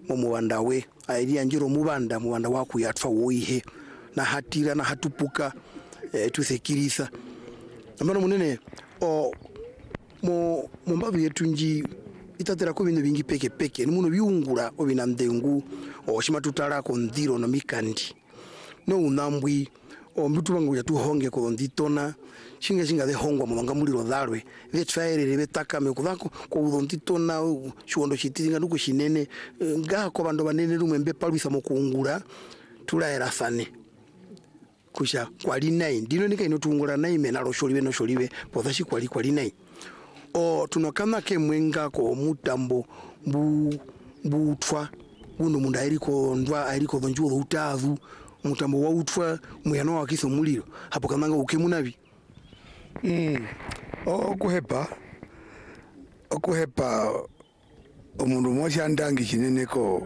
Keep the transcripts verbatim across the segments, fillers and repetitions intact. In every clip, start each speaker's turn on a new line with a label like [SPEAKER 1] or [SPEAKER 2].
[SPEAKER 1] mu mubanda we airia njiro mubanda mubanda waku yatwa woihe na hatira na hatupuka eh, tuthekirisa amano munene o mo mumbavu yetu nji itatera ko bintu bingi peke peke ni muno biungura obina ndengu o shima tutara ko ndiro no mikandi no unambwi o mbitu bangu ya tuhonge ko nditona shinga shinga de hongwa mabanga muliro dhalwe ve tfaere betaka me kudako ko nditona shuondo shitinga nuko shinene nga ko bando banene rumembe palwisa mo kuungura tulaera sane kusha kwali nine ndino nika inotungura nine menalo sholiwe no sholiwe podashi kwali kwali nine o tunokana ke mwenga ko mutambo bu butwa buno munda iriko ndwa iriko donjulo utavu mutambo wa utwa muyano wa kiso muliro hapo kamanga ukemunabi
[SPEAKER 2] mm o kuhepa okuhepa omundu mosha ndangi kinene ko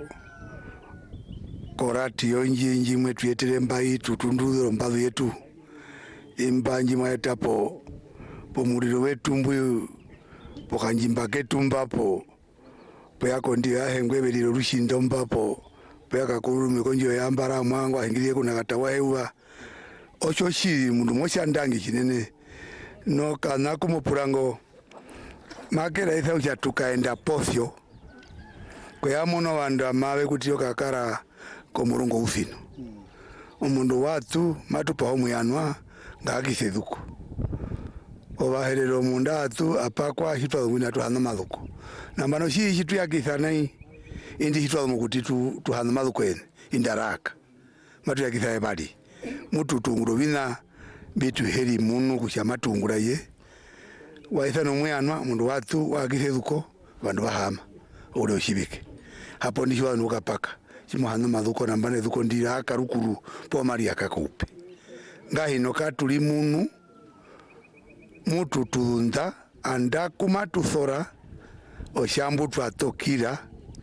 [SPEAKER 2] korati yonji nji mwetu yetere mbai tutunduro mbavu yetu imbanji maetapo po muliro wetu mbuyu pokanjimba ketumba po poyako ndiyo ahengwebeliro rushindo mbapo poyaka kurume konjo yambara mwangu ahingirie kuna katawaewa ocho shiri mundu mosha ndangi kinene no kana kumupurango makera itha ucha tukaenda posyo kwa mono wanda mawe kutiyo kakara ko murungo ufino omundu watu matupa homu yanwa ngakithethuko obaherero munda atu apakwa hitwa ngwina tu hana mathuko nambano shi hitu yakithanai indi hitwa mukuti tu tu hana mathuko ene indaraka matu yakithae bali mutu tunguro bina bitu heri munu kusha matungura ye waithano mwanwa mundu watu wakithethuko bandu bahama ule oshibike hapo ndisho wanu kapaka simuhana mathuko nambane thuko ndira akarukuru po mari akakupe ngahino katuli munu mutu tunda anda kumatuthora oshambu twatokira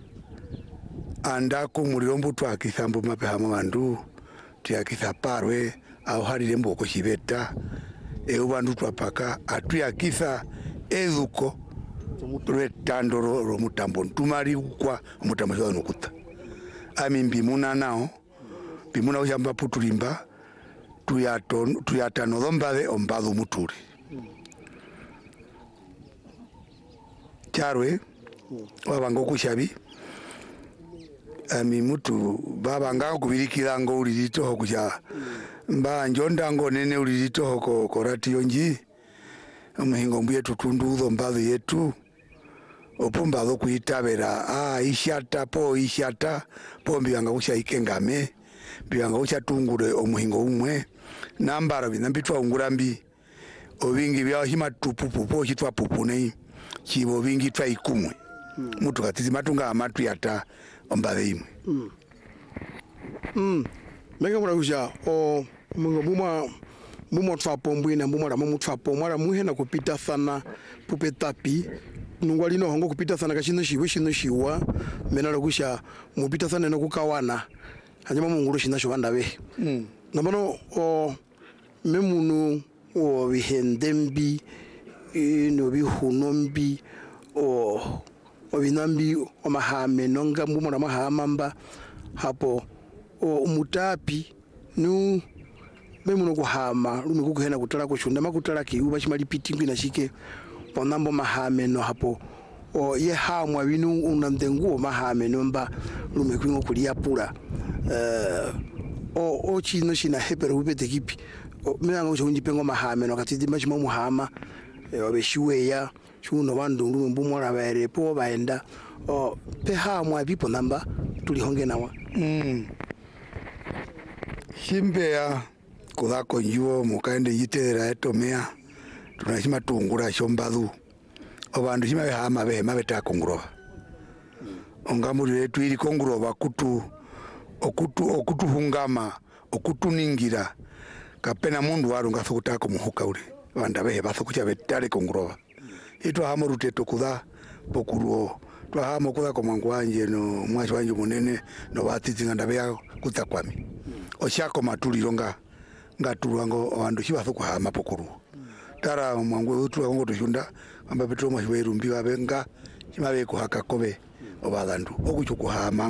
[SPEAKER 2] anda kumulirombu twakithambu mapehama bandu tuyakithaparwe au harire mboko shibeta eu bandu twapaka atuyakitha ezuko retandoro ro mutambo tumari kwa mutambo zwa nokuta amimbi muna nao bimuna oshamba putulimba tuyaton tuyatano dombade ombado muturi charwe wabango kushabi ami mutu baba ngao kubirikira ngo ulirito kusha mba njonda ngo nene ulirito ko korati yonji umuhingo mbuye tutunduzo mbado yetu opumba zo kuitabera ah ishata po ishata pombi anga kusha ikengame bianga kusha tungure omuhingo umwe nambara binambitwa ungurambi obingi bya hima tupupu po chitwa pupu nei chibo bingi twa ikumwe mm. mutu katizi matunga amatu yata ombave imwe
[SPEAKER 1] mm mm mega mura kusha o mungo buma buma twa pombo ina buma ra mu twa pombo ra muhena kupita sana pupe tapi nungwali no hongo kupita sana kashino shiwe shino shiwa mena kusha mupita sana no kukawana hanyuma munguru shina sho bandabe mm nabano o memunu o bihendembi no bihunombi o obinambi o mahame nonga mbumura mahamamba hapo o mutapi nu memuno kuhama lume kukuhena kutala kushunda makutala kiyuba chimali pitingwi na shike ponambo mahame no hapo o ye hamwa binu unandenguo mahame nomba lume kwingo kulia pula uh, o o chino shina hepero ubete kipi menanga ucho njipengo mahame no katidi machimo muhama obeshiwe ya chuno bandu lume mbumora bare po baenda o pe hamwa bipo namba tulihonge nawa
[SPEAKER 2] mm shimbea kudako njuo mukaende yitera etomea tunashima tungura shombadu obandu shima behama behema betakungurova ongamuri letu ili kongurova kutu okutu okutu hungama okutu ningira kapena mundu warunga sokutako muhuka ule banda behe basokucha betale kongurova itwa hamo ruteto kuda pokuruo twa hamo kuda ko mwangu wanje no mwashi wanje munene no batizinga ndabeya kutakwami oshako matulironga ngaturango abandu shibaso kuhama pokuruo tara mwangu utu ngo tushunda amba petro mwashi werumbi babenga shimabe kuhaka kobe obalandu okuchukuhama